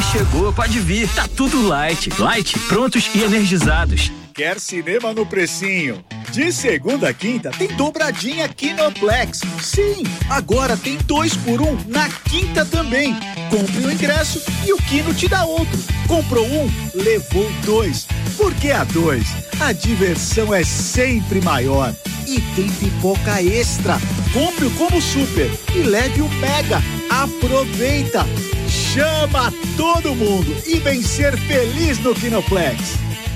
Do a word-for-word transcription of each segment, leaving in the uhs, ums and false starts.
chegou, pode vir. Tá tudo light. Light, prontos e energizados. Quer cinema no precinho? De segunda a quinta tem dobradinha Kinoplex. Sim, agora tem dois por um na quinta também. Compre o ingresso e o Kino te dá outro. Comprou um, levou dois. Porque a dois, a diversão é sempre maior. E tem pipoca extra. Compre o combo super e leve o mega. Aproveita! Chama todo mundo e vem ser feliz no Kinoplex.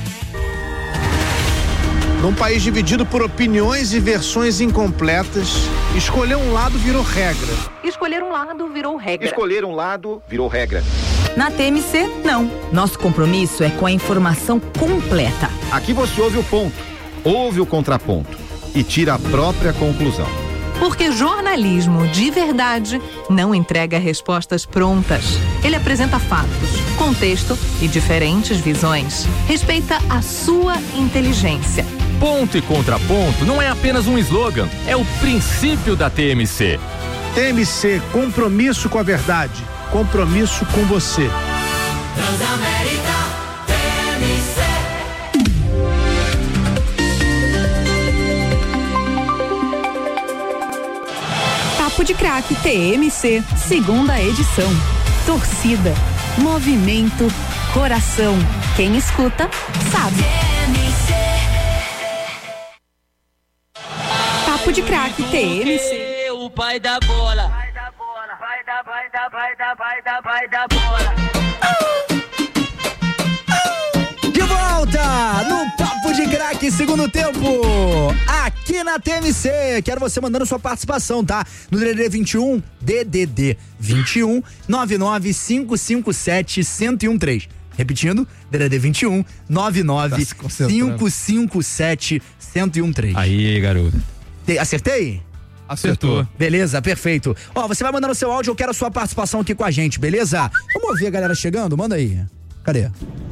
Num país dividido por opiniões e versões incompletas, escolher um lado virou regra. Escolher um lado virou regra. Escolher um lado virou regra. Na T M C, não. Nosso compromisso é com a informação completa. Aqui você ouve o ponto, ouve o contraponto e tira a própria conclusão. Porque jornalismo de verdade não entrega respostas prontas. Ele apresenta fatos, contexto e diferentes visões. Respeita a sua inteligência. Ponto e contraponto não é apenas um slogan, é o princípio da T M C. T M C, compromisso com a verdade, compromisso com você. Transamérica, T M C. Papo de Craque T M C, segunda edição. Torcida, movimento, coração. Quem escuta, sabe. Papo de Craque T M C. O pai da bola. Vai da bola, vai da, vai da, vai da, vai da, vai da bola. De volta no Papo de Craque, segundo tempo, aqui na T M C. Quero você mandando sua participação, tá? No D D D vinte e um, D D D vinte e um, nove nove cinco cinco sete, um zero um três. Repetindo, D D D vinte e um, nove nove cinco cinco sete, um zero um três. Aí, garoto. Acertei? Acertou. Beleza, perfeito. Ó, você vai mandando o seu áudio, eu quero a sua participação aqui com a gente, beleza? Vamos ouvir a galera chegando? Manda aí. Cadê?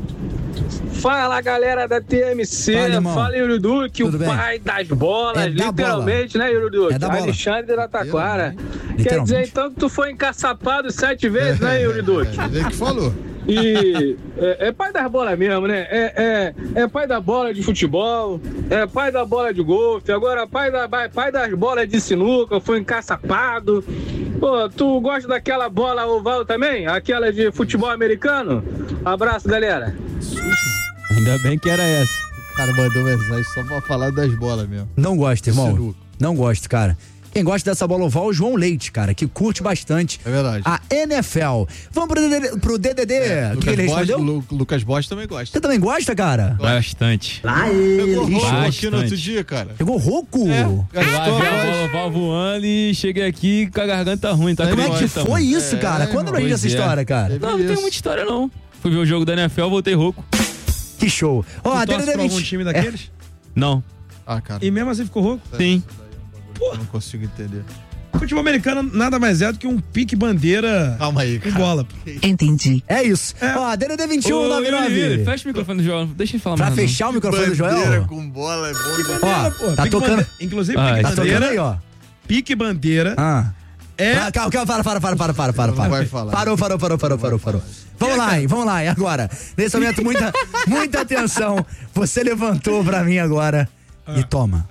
Fala, galera da T M C. Fala, Fala Yuri Duque, o pai das bolas, é da literalmente, bola. Né, Yuri Duque? É da Alexandre da Taquara. Quer dizer, então, que tu foi encaçapado sete vezes, é, né, Yuri Duque? É, ele que falou. E é, é pai das bolas mesmo, né? É, é, é pai da bola de futebol, é pai da bola de golfe, agora pai, da, pai das bolas de sinuca, foi encaçapado. Pô, tu gosta daquela bola oval também? Aquela de futebol americano? Abraço, galera. Ainda bem que era essa. O cara mandou mensagem só pra falar das bolas mesmo. Não gosto, irmão. Sinuca. Não gosto, cara. Quem gosta dessa bola oval é o João Leite, cara, que curte bastante. É verdade. A N F L. Vamos pro D D D. Pro D D D é, que ele respondeu? Lu, Lucas Bosch também gosta. Você também gosta, cara? Bastante. Lá ele. Pegou rouco aqui no outro dia, cara. Pegou rouco? É. Eu a bola oval voando e cheguei aqui com a garganta ruim. Tá? Como é que foi ruim. isso, cara? É, Conta pra gente essa história, cara. Não, não tem muita história, não. Fui ver o jogo da N F L, voltei rouco. Que show. Ó, oh, D D D pra algum time daqueles? É. Não. Ah, cara. E mesmo assim ficou rouco? Sim. Pô. Não consigo entender. Futebol americano nada mais é do que um pique bandeira. Calma aí, cara. Com bola. Entendi. É isso. É. Ó, D D D vinte e um, nove nove. Fecha o microfone do Joel. Deixa ele falar pra mais. Pra fechar não. o microfone do Joel? Bandeira com bola é bom. Bandeira, ó, pô, tá tocando. Bandeira. Inclusive, ah, pique tá bandeira. Aí, ó. Pique bandeira. Ah. É. Ah, calma, calma, para, para, para, para, para, para. para. Vai falar. Parou, parou, parou, parou, parou, parou. Vamos lá, hein, vamos lá, e agora? Nesse momento, muita, muita atenção. Você levantou pra mim agora ah. e toma.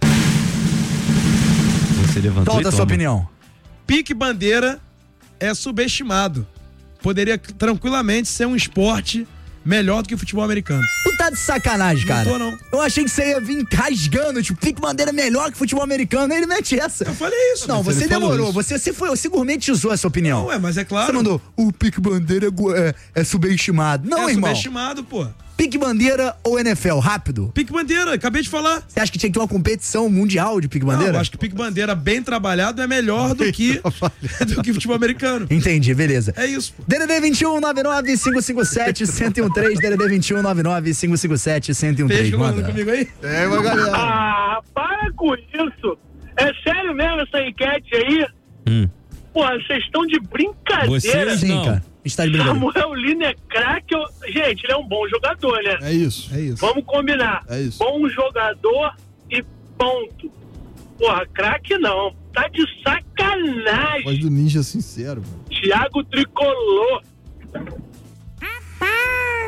Você levantou Toda a sua opinião. Pique bandeira é subestimado. Poderia tranquilamente ser um esporte melhor do que o futebol americano. Tu tá de sacanagem, cara. Não tô, não. Eu achei que você ia vir rasgando, tipo, pique bandeira melhor que futebol americano, ele mete essa. Eu falei isso. Não, você demorou, você, você, foi, você gourmetizou essa opinião. Não, é, mas é claro. Você mandou, o pique bandeira é, é, é subestimado. Não, é irmão. É subestimado, pô. Pique bandeira ou N F L? Rápido. Pique bandeira, acabei de falar. Você acha que tinha que ter uma competição mundial de pique bandeira? Não, eu acho que pique bandeira bem trabalhado é melhor do que do que futebol americano. Entendi, beleza. É isso, pô. D D D vinte e um, nove nove cinco cinco sete, um zero um três, D D D vinte e um, nove nove cinco cinco sete, um zero um três. Fez falando comigo aí? É, uma galera. Ah, para com isso. É sério mesmo essa enquete aí? Hum. Porra, vocês estão de brincadeira. Vocês Sim, não. cara. Está de brincadeira. Samuel Lino é craque. Eu... Gente, ele é um bom jogador, né? É isso, é isso. Vamos combinar. É isso. Bom jogador e ponto. Porra, craque não. Tá de sacanagem. Voz do ninja sincero, mano. Thiago Tricolor.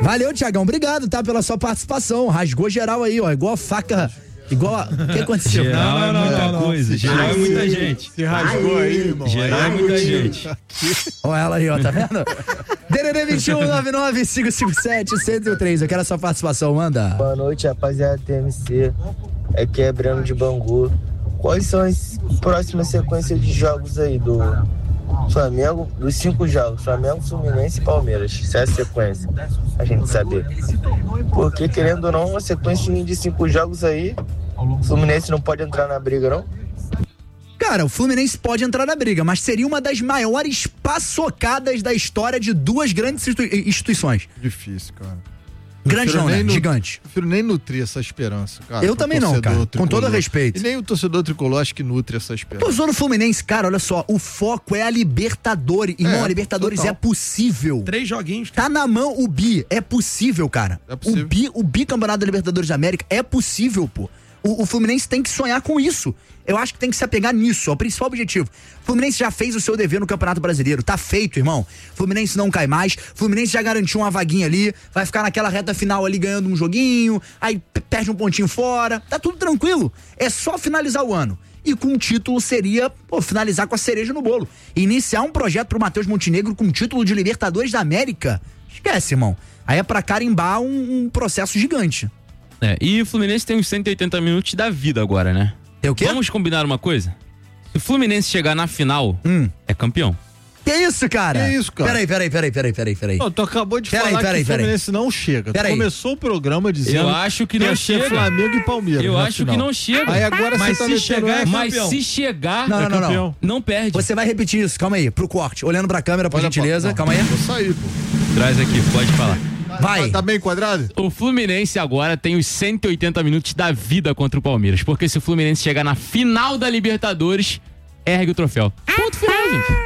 Valeu, Tiagão. Obrigado, tá? Pela sua participação. Rasgou geral aí, ó. Igual a faca. Igual a... O que aconteceu? Geral Não, é não, muita não, não. coisa. Geral é muita gente. Se rasgou aí, irmão. Geral é muita gente. Olha ela aí, ó, tá vendo? D D D vinte e um, nove nove, cinco cinco sete, um zero três. Eu quero a sua participação, manda. Boa noite, rapaziada T M C. Aqui é Breno de Bangu. Quais são as próximas sequências de jogos aí do Flamengo, dos cinco jogos? Flamengo, Fluminense e Palmeiras. Se é a sequência, a gente saber. Porque, querendo ou não, uma sequência de cinco jogos aí, o Fluminense não pode entrar na briga, não? Cara, o Fluminense pode entrar na briga, mas seria uma das maiores paçocadas da história de duas grandes institui- instituições. Difícil, cara. Grande Prefiro não, né? nem nu- Gigante. Prefiro nem nutrir essa esperança, cara. Eu pro também não, torcedor cara. Com tricolor. todo respeito. E nem o torcedor tricolor acho que nutre essa esperança. Tô zoando o Fluminense, cara, olha só, o foco é a Libertadores. Irmão, É, a Libertadores total. é possível. Três joguinhos. Tá na mão o bi, é possível, cara. É possível. O bi, o bicampeonato da Libertadores da América é possível, pô. O, o Fluminense tem que sonhar com isso. Eu acho que tem que se apegar nisso, é o principal objetivo. O Fluminense já fez o seu dever no Campeonato Brasileiro, tá feito, irmão. Fluminense não cai mais, Fluminense já garantiu uma vaguinha ali, vai ficar naquela reta final ali ganhando um joguinho, aí p- perde um pontinho fora, tá tudo tranquilo. É só finalizar o ano. E com o título seria, pô, finalizar com a cereja no bolo. Iniciar um projeto pro Matheus Montenegro com o título de Libertadores da América. Esquece, irmão. Aí é pra carimbar um, um processo gigante. É, e o Fluminense tem uns cento e oitenta minutos da vida agora, né? É o quê? Vamos combinar uma coisa? Se o Fluminense chegar na final, Hum. é campeão. Que isso, cara? Que isso, cara? Peraí, peraí, peraí, peraí, peraí, peraí. Não, tu acabou de Peraí, falar peraí, que o peraí. Fluminense não chega. Tu Peraí. começou o programa dizendo Eu acho que não ia ser chega. Flamengo e Palmeiras. Eu na acho final. que não chega. Aí agora Mas você tá se metendo chegar, é essa- Mas campeão. se chegar, Não, é não, não, campeão. não. Não perde. Você vai repetir isso, calma aí, pro corte. Olhando pra câmera, por Olha, gentileza, não, calma aí. Vou sair, pô. Traz aqui, pode falar. Vai. Tá bem enquadrado? O Fluminense agora tem os cento e oitenta minutos da vida contra o Palmeiras. Porque se o Fluminense chegar na final da Libertadores, ergue o troféu. Ponto final,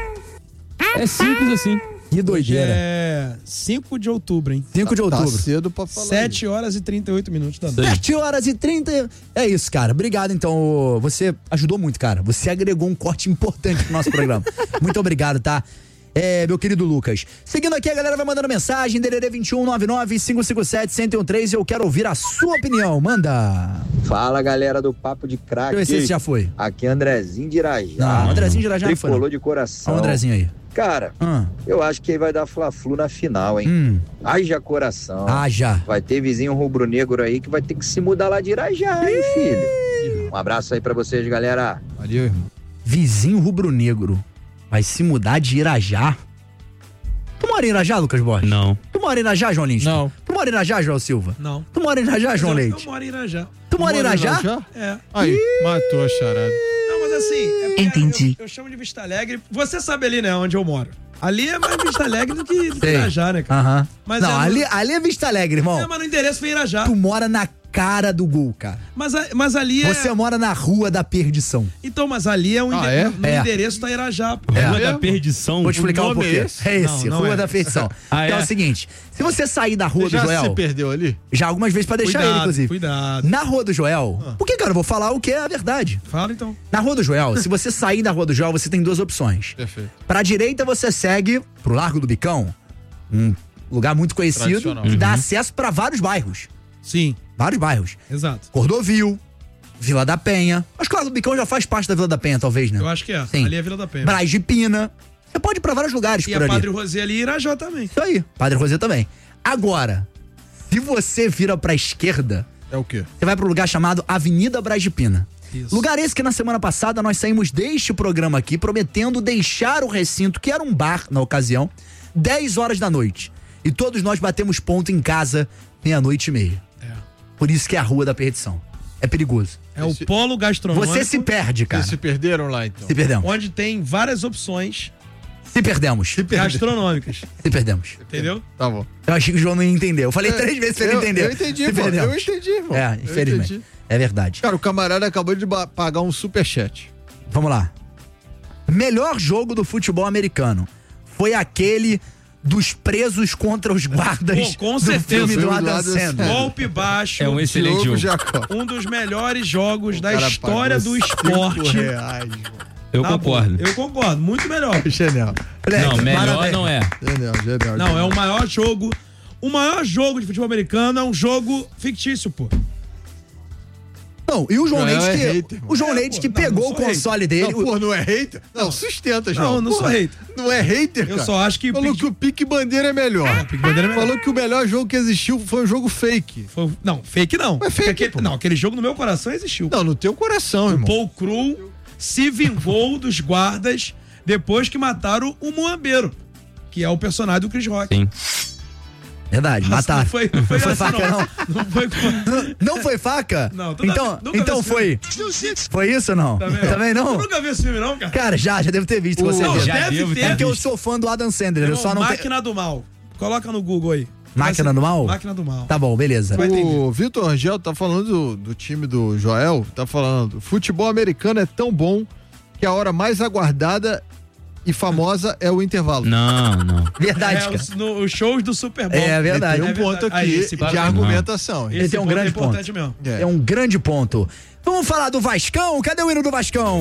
gente. É simples assim. Que doideira. É cinco de outubro, hein? cinco de Tá outubro. cedo pra falar. sete horas e trinta e oito minutos da noite. sete horas e trinta. É isso, cara. Obrigado, então. Você ajudou muito, cara. Você agregou um corte importante pro nosso programa. Muito obrigado, tá? É, meu querido Lucas. Seguindo aqui, a galera vai mandando mensagem. D D D vinte e um, nove nove, cinco cinco sete, um zero um três. Eu quero ouvir a sua opinião. Manda. Fala, galera do Papo de Craque. Deixa eu ver se esse já foi. Aqui é Andrezinho de Irajá. Não, Andrezinho de Irajá não foi, Tricolor não. de coração. Olha o Andrezinho aí. Cara, Ah. eu acho que aí vai dar Fla-Flu na final, hein? Hum. Haja coração. Ah, já. Vai ter vizinho rubro-negro aí que vai ter que se mudar lá de Irajá, hein, filho? Um abraço aí pra vocês, galera. Valeu, irmão. Vizinho rubro-negro vai se mudar de Irajá. Tu mora em Irajá, Lucas Borges? Não. Tu mora em Irajá, João Lins? Não. Tu mora em Irajá, João Silva? Não. Tu mora em Irajá, João eu, Leite? Eu moro em Irajá. Tu mora em Irajá? É. Aí, matou a charada. Não, mas assim... é porque Entendi. Eu, eu chamo de Vista Alegre. Você sabe ali, né, onde eu moro. Ali é mais Vista Alegre do que, do que Sei. Irajá, né, cara? Aham. Mas Não, é no- ali, ali é Vista Alegre, irmão. É, mas no endereço foi Irajá. Tu mora na cara do gol, cara. Mas, a- mas ali é... Você mora na Rua da Perdição. Então, mas ali é um Ah, ende- é? no É. endereço tá Irajá, pô. É. Rua da mesmo? Perdição. Vou te explicar o um nome porquê. é É esse? esse, Não, não Rua é. da Perdição. Ah, então é é? o seguinte, se você sair da Rua Você do já Joel, se perdeu ali? já algumas vezes pra deixar Cuidado, ele, inclusive. cuidado. Na Rua do Joel, Ah. porque, cara, eu vou falar o que é a verdade. Fala, então. Na Rua do Joel, se você sair da Rua do Joel, você tem duas opções. Perfeito. Pra direita, você segue pro Largo do Bicão, um lugar muito conhecido, Tradicional. que dá Uhum. acesso pra vários bairros. Sim, Vários bairros. exato. Cordovil, Vila da Penha. Acho que o Largo do Bicão já faz parte da Vila da Penha, talvez, né? Eu acho que é. Sim. Ali é Vila da Penha. Braz de Pina. Você pode ir pra vários lugares E por a ali. Padre Rosé ali e Irajá também. Isso aí, Padre Rosé também. Agora, se você vira pra esquerda, É o quê? você vai pro lugar chamado Avenida Braz de Pina. Isso. Lugar esse que na semana passada nós saímos deste programa aqui prometendo deixar o recinto, que era um bar na ocasião, dez horas da noite. E todos nós batemos ponto em casa meia-noite e meia. É. Por isso que é a Rua da Perdição. É perigoso. É o polo gastronômico. Você se perde, cara. Vocês se perderam lá, então? Se perdemos. Onde tem várias opções Se perdemos. Se gastronômicas. Se perdemos. Entendeu? Tá bom. Eu achei que o João não ia entender. Eu falei É, três vezes pra ele eu- entender. eu entendi, Se pô. perdemos. Eu entendi, irmão. É, Eu infelizmente. entendi. É verdade. Cara, o camarada acabou de ba- pagar um superchat. Vamos lá. Melhor jogo do futebol americano foi aquele dos presos contra os guardas Pô, com do certeza. filme do Filme do Adam Adam Sandler. Sandler. Golpe baixo. É um excelente Diogo jogo. Jacó. Um dos melhores jogos da cara história pagou do cinco esporte. reais, Eu Tá concordo. bom. Eu concordo. Muito melhor. Genial. Moleque, Não, melhor parabéns. não é. Genial, genial. Não, é o maior jogo. O maior jogo de futebol americano é um jogo fictício, pô. Não, e o João Joel Leite é que, hater, o João É, Leite pô, que não, pegou não o sou console dele. Não, pô, não é hater? Não, sustenta, João. Não, não sou Porra, hater. Não é hater, Eu cara. só acho que... Falou pique- que o Pique Bandeira é melhor. É, Pique Bandeira é melhor. Falou que o melhor jogo que existiu foi um jogo fake. Foi- Não, fake não. É fake, Aquele- pô. não, aquele jogo no meu coração existiu. Não, no teu coração, O irmão. Paul Crew se vingou dos guardas depois que mataram o Muambeiro, que é o personagem do Chris Rock. Sim. Verdade, Nossa, mataram. Não foi, não foi, Não foi essa, faca, não. Não foi. Não foi faca? Não, toda então, vez- nunca então vi esse foi. Foi isso ou não? Também, Também não? Eu nunca vi esse filme, não, cara. Cara, já, já devo ter visto, com Não, certeza. já devo ter É porque eu visto. sou fã do Adam Sandler, eu só não tenho... Máquina do Mal. Coloca no Google aí. Máquina do Mal? Máquina do Mal. Tá bom, beleza. O Vitor Angel tá falando do, do time do Joel, tá falando, futebol americano é tão bom que a hora mais aguardada e famosa é o intervalo. Não, não. Verdade, É, cara. os, no- os shows do Super Bowl. É verdade. Tem um É ponto verdade. aqui Aí, esse de ponto- argumentação. Ele Esse tem um ponto grande é ponto. importante mesmo. É. É um grande ponto. Vamos falar do Vascão? Cadê o hino do Vascão?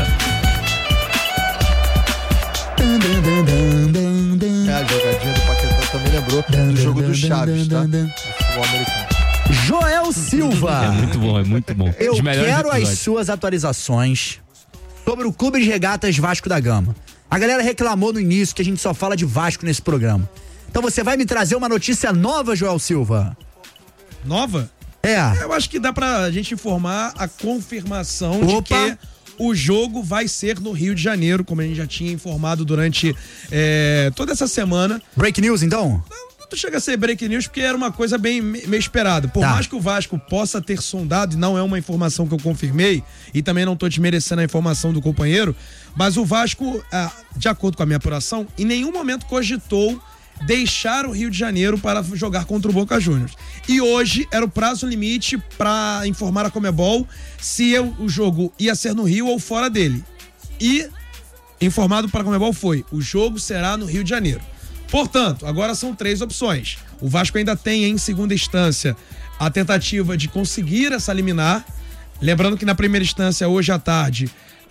É, a jogadinha do Paquetá também lembrou do jogo do Chaves, tá? Do futebol americano. Joel Silva. É muito bom, é muito bom. Eu Os melhores quero as episódios. suas atualizações sobre o Clube de Regatas Vasco da Gama. A galera reclamou no início que a gente só fala de Vasco nesse programa. Então você vai me trazer uma notícia nova, Joel Silva? Nova? É. Eu acho que dá pra gente informar a confirmação Opa. de que o jogo vai ser no Rio de Janeiro, como a gente já tinha informado durante é, toda essa semana. Break news, então? Não chega a ser break news porque era uma coisa bem me- meio esperada. Por Tá. mais que o Vasco possa ter sondado, e não é uma informação que eu confirmei, e também não tô desmerecendo a informação do companheiro, mas o Vasco, ah, de acordo com a minha apuração, em nenhum momento cogitou deixar o Rio de Janeiro para jogar contra o Boca Juniors. E hoje era o prazo limite para informar a Conmebol se eu- o jogo ia ser no Rio ou fora dele. E informado para a Conmebol foi: o jogo será no Rio de Janeiro. Portanto, agora são três opções. O Vasco ainda tem, em segunda instância, a tentativa de conseguir essa liminar. Lembrando que na primeira instância, hoje à tarde,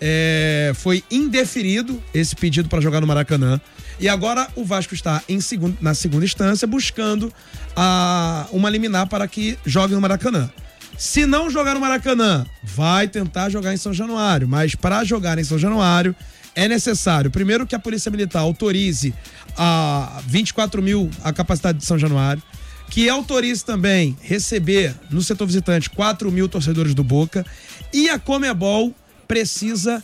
é, foi indeferido esse pedido para jogar no Maracanã. E agora o Vasco está em segundo, na segunda instância buscando a, uma liminar para que jogue no Maracanã. Se não jogar no Maracanã, vai tentar jogar em São Januário. Mas para jogar em São Januário, é necessário, primeiro, que a Polícia Militar autorize a vinte e quatro mil a capacidade de São Januário, que autorize também receber no setor visitante quatro mil torcedores do Boca, e a Conmebol precisa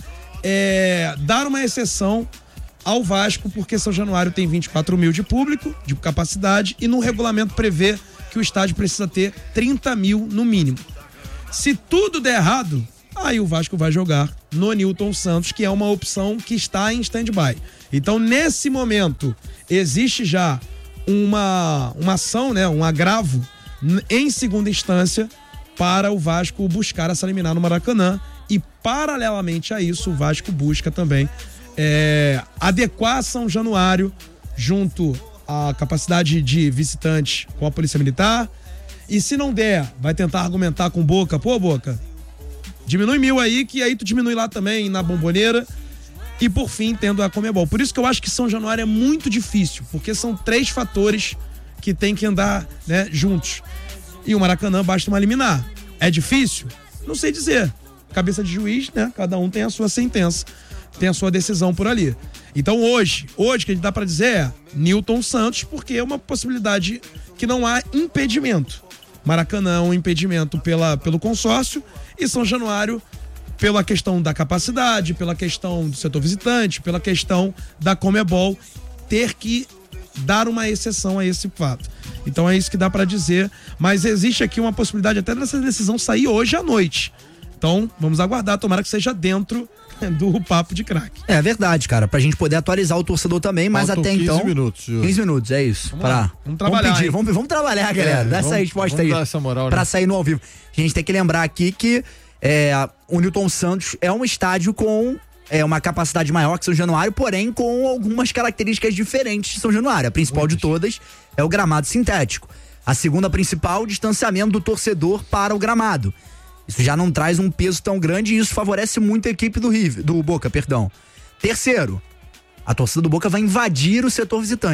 é, dar uma exceção ao Vasco, porque São Januário tem vinte e quatro mil de público, de capacidade, e no regulamento prevê que o estádio precisa ter trinta mil no mínimo. Se tudo der errado, aí o Vasco vai jogar no Newton Santos, que é uma opção que está em stand-by. Então, nesse momento, existe já uma, uma ação, né, um agravo n- em segunda instância para o Vasco buscar essa liminar no Maracanã. E, paralelamente a isso, o Vasco busca também é, adequar São Januário junto à capacidade de visitantes com a Polícia Militar. E se não der, vai tentar argumentar com Boca. Pô, Boca, diminui mil aí, que aí tu diminui lá também na Bomboneira. E por fim, tendo a Conmebol. Por isso que eu acho que São Januário é muito difícil, porque são três fatores que tem que andar, né, juntos. E o Maracanã basta uma liminar. É difícil? Não sei dizer. Cabeça de juiz, né? Cada um tem a sua sentença, tem a sua decisão por ali. Então hoje, hoje o que a gente dá pra dizer é Newton Santos, porque é uma possibilidade que não há impedimento. Maracanã é um impedimento pela, pelo consórcio, e São Januário pela questão da capacidade, pela questão do setor visitante, pela questão da Conmebol ter que dar uma exceção a esse fato. Então é isso que dá pra dizer, mas existe aqui uma possibilidade até dessa decisão sair hoje à noite. Então vamos aguardar, tomara que seja dentro do Papo de Craque. É verdade, cara, pra gente poder atualizar o torcedor também, mas Faltam até quinze então... minutos, Ju. quinze minutos, é isso. Vamos Pra... lá, vamos trabalhar, pedir, hein? vamos, vamos trabalhar, galera. É, Dá essa vamos- resposta vamos aí. dar essa moral, né? Pra sair no ao vivo. A gente tem que lembrar aqui que é, o Newton Santos é um estádio com é, uma capacidade maior que São Januário, porém com algumas características diferentes de São Januário. A principal de todas é o gramado sintético. A segunda principal, o distanciamento do torcedor para o gramado. Isso já não traz um peso tão grande e isso favorece muito a equipe do River, do Boca, perdão. Terceiro, a torcida do Boca vai invadir o setor visitante.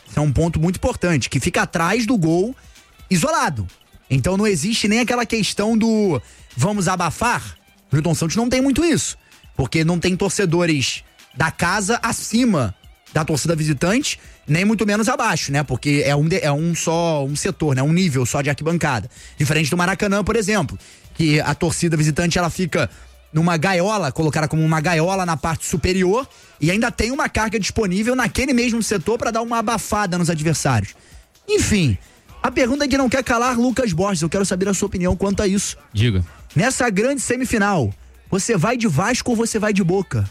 Isso é um ponto muito importante, que fica atrás do gol isolado. Então não existe nem aquela questão do vamos abafar. O Newton Santos não tem muito isso, porque não tem torcedores da casa acima da torcida visitante, nem muito menos abaixo, né? Porque é um, de, é um só, um setor, né? Um nível só de arquibancada. Diferente do Maracanã, por exemplo, que a torcida visitante, ela fica numa gaiola, colocada como uma gaiola na parte superior, e ainda tem uma carga disponível naquele mesmo setor para dar uma abafada nos adversários. Enfim, a pergunta que não quer calar, Lucas Borges, eu quero saber a sua opinião quanto a isso. Diga. Nessa grande semifinal, você vai de Vasco ou você vai de Boca?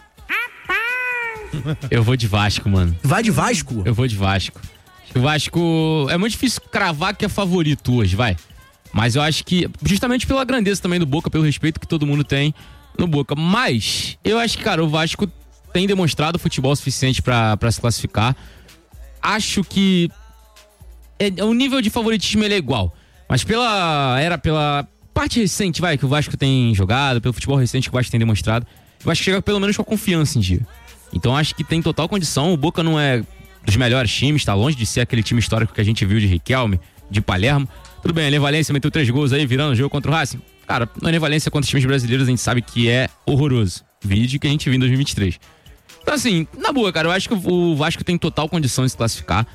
Eu vou de Vasco, mano. Vai de Vasco? Eu vou de Vasco. O Vasco... É muito difícil cravar que é favorito hoje, vai. Mas eu acho que, justamente pela grandeza também do Boca, pelo respeito que todo mundo tem no Boca. Mas, eu acho que, cara, o Vasco tem demonstrado futebol suficiente pra, pra se classificar. Acho que é, o nível de favoritismo ele é igual. Mas pela... Era pela parte recente, vai, que o Vasco tem jogado, pelo futebol recente que o Vasco tem demonstrado, o Vasco chega pelo menos com a confiança em dia. Então acho que tem total condição. O Boca não é dos melhores times, tá longe de ser aquele time histórico que a gente viu de Riquelme, de Palermo. Tudo bem, a Ené Valencia meteu três gols aí, virando o jogo contra o Racing. Cara, a Ené Valencia contra os times brasileiros a gente sabe que é horroroso. Vídeo que a gente viu em dois mil e vinte e três. Então assim, na boa, cara, eu acho que o Vasco tem total condição de se classificar.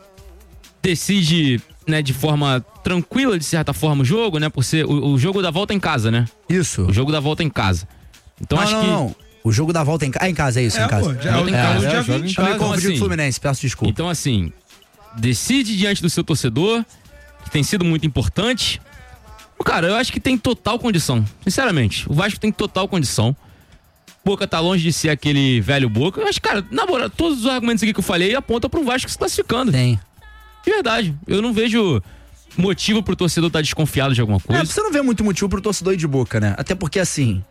Decide, né, de forma tranquila, de certa forma, o jogo, né, por ser o, o jogo da volta em casa, né? Isso. O jogo da volta em casa. Então não, acho não, que... Não. O jogo da volta em casa. É em casa, é isso, é, em casa. Pô, já é, em casa. É, é, em casa. Eu me confundi com o Fluminense, peço desculpa. Então, assim, decide diante do seu torcedor, que tem sido muito importante. Cara, eu acho que tem total condição. Sinceramente, o Vasco tem total condição. Boca tá longe de ser aquele velho Boca. Eu acho, cara, na moral, todos os argumentos aqui que eu falei apontam pro Vasco se classificando. Tem. De verdade. Eu não vejo motivo pro torcedor estar desconfiado de alguma coisa. É, você não vê muito motivo pro torcedor ir de Boca, né? Até porque, assim...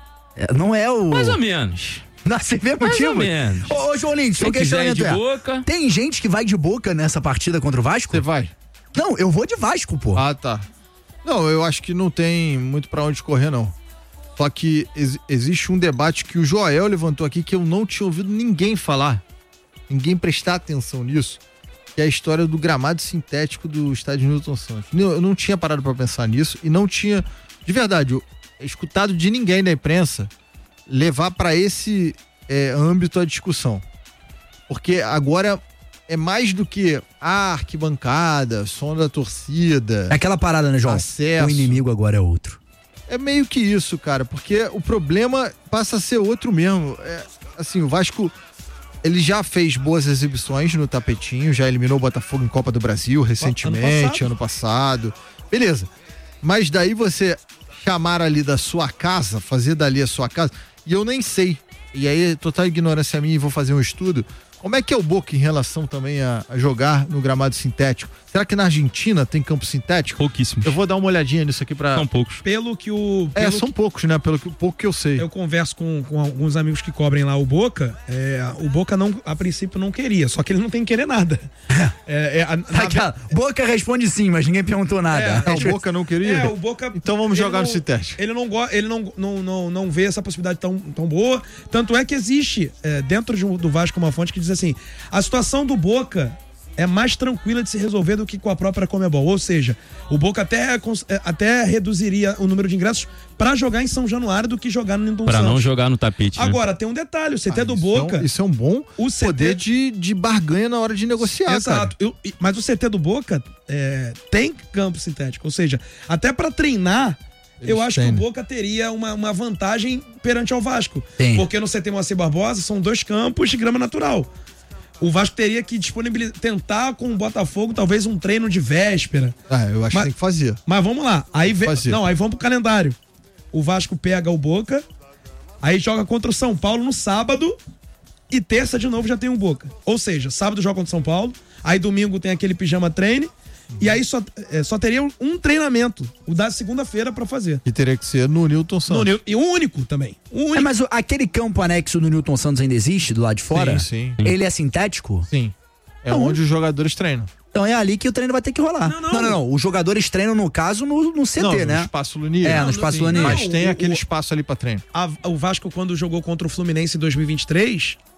Não é o... Mais ou menos. Não, você vê motivo? Mais ou menos. Ô, ô João Lins, o questionamento de é, Boca. Tem gente que vai de Boca nessa partida contra o Vasco? Você vai? Não, eu vou de Vasco, pô. Ah, tá. Não, eu acho que não tem muito pra onde correr, não. Só que ex- existe um debate que o Joel levantou aqui que eu não tinha ouvido ninguém falar. Ninguém prestar atenção nisso. Que é a história do gramado sintético do estádio Newton Santos. Eu não tinha parado pra pensar nisso e não tinha, de verdade, eu, escutado de ninguém da imprensa levar pra esse é, âmbito a discussão. Porque agora é mais do que a arquibancada, som da torcida. É aquela parada, né, João? Acesso. O inimigo agora é outro. É meio que isso, cara, porque o problema passa a ser outro mesmo. É, assim, o Vasco, ele já fez boas exibições no tapetinho, já eliminou o Botafogo em Copa do Brasil recentemente, ano passado. Ano passado. Beleza. Mas daí você chamar ali da sua casa, fazer dali a sua casa, e eu nem sei. E aí, total ignorância minha, e vou fazer um estudo. Como é que é o Boca em relação também a, a jogar no gramado sintético? Será que na Argentina tem campo sintético? Pouquíssimos. Eu vou dar uma olhadinha nisso aqui pra... São poucos. Pelo que o... É, pelo são que... poucos, né? Pelo que, pouco que eu sei. Eu converso com, com alguns amigos que cobrem lá o Boca, é, o Boca não, a princípio não queria, só que ele não tem que querer nada. É, é, a, na... Aquela, Boca responde sim, mas ninguém perguntou nada. É, é, o Boca não queria? É, o Boca... Então vamos jogar não, no sintético. Ele, não, go, ele não, não, não, não vê essa possibilidade tão, tão boa, tanto é que existe é, dentro de, do Vasco uma fonte que diz assim, a situação do Boca é mais tranquila de se resolver do que com a própria Conmebol, ou seja, o Boca até, até reduziria o número de ingressos para jogar em São Januário do que jogar no Newton Santos. Para não jogar no tapete. Agora, né? tem um detalhe, o C T ah, do Boca... É um, isso é um bom o C T... poder de, de barganha na hora de negociar, Exato. Eu, mas o C T do Boca é, tem campo sintético, ou seja, até para treinar, Eles eu acho têm. que o Boca teria uma, uma vantagem perante ao Vasco. Tem. Porque no C T Moacir Barbosa são dois campos de grama natural. O Vasco teria que disponibilizar, tentar com o Botafogo talvez um treino de véspera. Ah, eu acho mas, que tem que fazer. Mas vamos lá. Aí vem, não, aí vamos pro calendário. O Vasco pega o Boca, aí joga contra o São Paulo no sábado e terça de novo já tem o Boca. Ou seja, sábado joga contra o São Paulo, aí domingo tem aquele pijama treine. E aí só, é, só teria um treinamento, o da segunda-feira pra fazer. E teria que ser no Newton Santos. No, e o único também. O único. É, mas o, aquele campo anexo do Newton Santos ainda existe, do lado de fora? Sim, sim. Ele é sintético? Sim. É não, onde os jogadores treinam. Então é ali que o treino vai ter que rolar. Não, não, não. não, não. Os jogadores treinam, no caso, no, no C T, não, né? no espaço Lunier. É, no espaço Lunier. Mas tem o, aquele o, espaço ali pra treino. A, o Vasco, quando jogou contra o Fluminense em dois mil e vinte e três,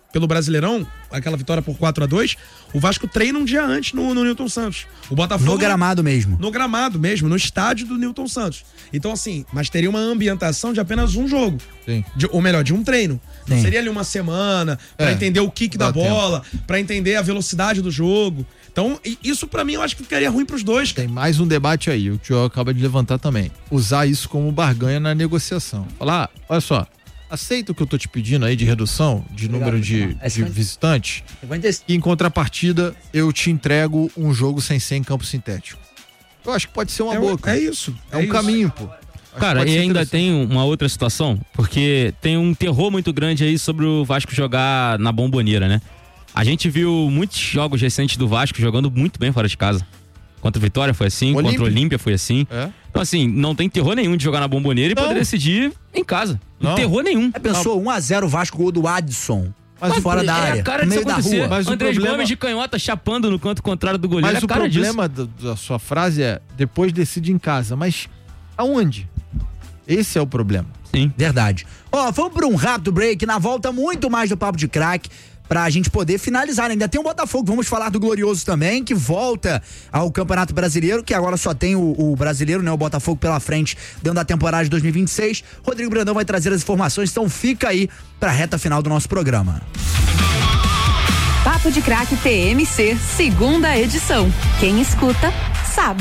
pelo Brasileirão, aquela vitória por quatro a dois, o Vasco treina um dia antes no, no Newton Santos. O Botafogo... No gramado mesmo. No gramado mesmo, no estádio do Newton Santos. Então, assim, mas teria uma ambientação de apenas um jogo. Sim. De, ou melhor, de um treino. Não Sim. seria ali uma semana pra É, entender o kick da dá bola, pra entender a velocidade do jogo. Então, e- isso pra mim eu acho que ficaria ruim pros dois. Tem mais um debate aí, o Tio acaba de levantar também. Usar isso como barganha na negociação. Falar, ah, olha só, aceita o que eu tô te pedindo aí de redução de Obrigado, número de, Bruno. É de cinquenta visitantes e em contrapartida eu te entrego um jogo sem ser em campo sintético. Eu acho que pode ser uma É, boa. cara. é isso. É, é um isso. caminho, pô. Acho Cara, que pode e ser ainda interessante. tem uma outra situação, porque tem um terror muito grande aí sobre o Vasco jogar na Bomboneira, né? A gente viu muitos jogos recentes do Vasco jogando muito bem fora de casa. Contra o Vitória foi assim, Olímpia. contra o Olímpia foi assim. É? Então, assim, não tem terror nenhum de jogar na Bomboneira e Não. poder decidir em casa. Não Não. terror nenhum. É, pensou um a zero Vasco, gol do Adson. Mas Mas o fora pro- da É área, a cara no disso meio da acontecer. rua. Mas o Andrés problema- Gomes de canhota chapando no canto contrário do goleiro. Mas é a o cara disso. problema da, da sua frase é depois decide em casa. Mas aonde? Esse é o problema. Sim. Verdade. Ó, vamos para um rápido break. Na volta, muito mais do Papo de Craque. Pra gente poder finalizar. Ainda tem o Botafogo. Vamos falar do Glorioso também, que volta ao Campeonato Brasileiro, que agora só tem o, o brasileiro, né? O Botafogo pela frente dentro da temporada de dois mil e vinte e seis. Rodrigo Brandão vai trazer as informações, então fica aí pra reta final do nosso programa. Papo de Craque T M C, segunda edição. Quem escuta, sabe.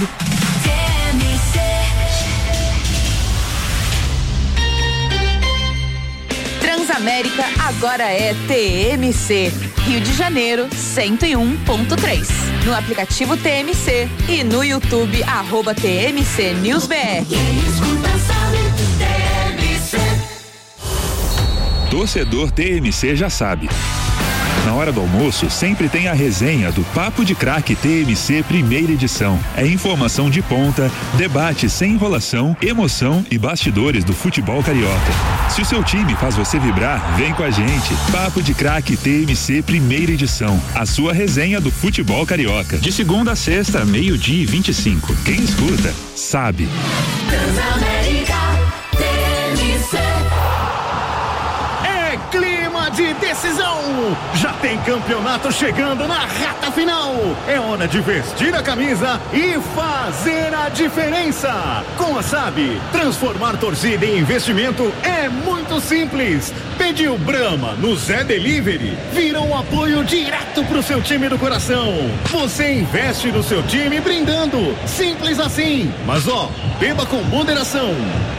Transamérica agora é T M C. Rio de Janeiro, cento e um ponto três. No aplicativo T M C e no YouTube, arroba T M C News B R. Torcedor T M C já sabe. Na hora do almoço, sempre tem a resenha do Papo de Craque T M C primeira edição. É informação de ponta, debate sem enrolação, emoção e bastidores do futebol carioca. Se o seu time faz você vibrar, vem com a gente. Papo de Craque T M C primeira edição. A sua resenha do futebol carioca. De segunda a sexta, meio-dia e vinte e cinco. Quem escuta, sabe. É clima de decisão! Já tem campeonato chegando na reta final! É hora de vestir a camisa e fazer a diferença! Com a S A B, transformar torcida em investimento é muito simples. Pediu Brahma no Zé Delivery, vira um apoio direto pro seu time do coração. Você investe no seu time brindando. Simples assim. Mas ó, beba com moderação.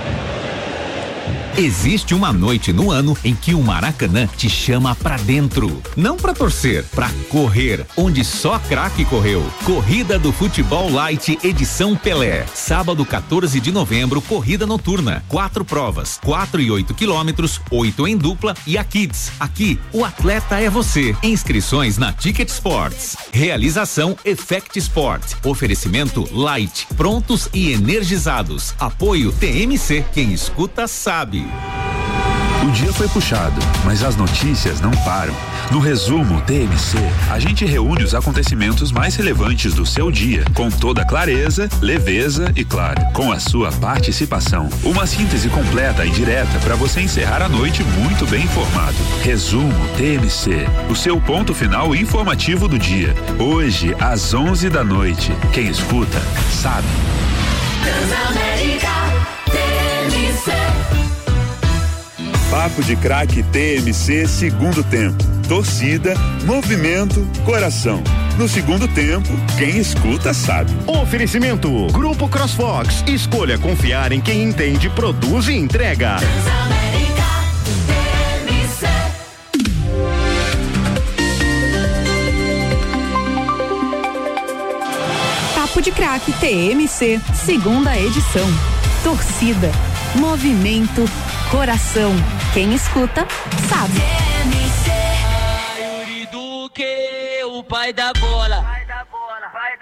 Existe uma noite no ano em que o Maracanã te chama pra dentro. Não pra torcer, pra correr, onde só craque correu. Corrida do Futebol Light, edição Pelé. Sábado, quatorze de novembro, corrida noturna. Quatro provas, quatro e oito quilômetros, oito em dupla e a Kids. Aqui, o atleta é você. Inscrições na Ticket Sports. Realização Effect Sport. Oferecimento Light, prontos e energizados. Apoio T M C. Quem escuta sabe. O dia foi puxado, mas as notícias não param. No resumo T M C, a gente reúne os acontecimentos mais relevantes do seu dia, com toda clareza, leveza e, claro, com a sua participação. Uma síntese completa e direta para você encerrar a noite muito bem informado. Resumo T M C, o seu ponto final informativo do dia. Hoje, às onze da noite. Quem escuta, sabe. Transamérica T M C. Papo de Craque T M C segundo tempo. Torcida, movimento, coração. No segundo tempo, quem escuta sabe. Oferecimento Grupo CrossFox. Escolha confiar em quem entende, produz e entrega. Transamérica T M C. Papo de Craque T M C, segunda edição. Torcida, movimento, coração. Quem escuta, sabe. Yuri Duque, o pai da bola.